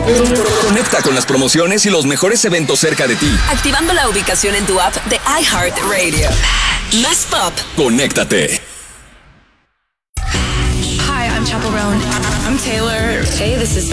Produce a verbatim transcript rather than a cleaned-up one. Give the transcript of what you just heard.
Conecta con las promociones y los mejores eventos cerca de ti. Activando la ubicación en tu app de iHeartRadio. Más pop. Conéctate. Hi, I'm Chaperone. I'm Taylor. Hey, this is